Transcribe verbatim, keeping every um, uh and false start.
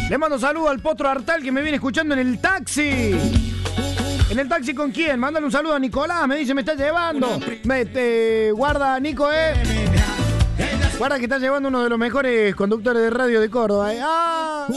Le mando saludo al Potro Artal que me viene escuchando en el taxi. ¿En el taxi con quién? Mándale un saludo a Nicolás, me dice, me está llevando. Me, te, guarda, Nico, eh. Guarda que está llevando uno de los mejores conductores de radio de Córdoba, eh. ¡Ah!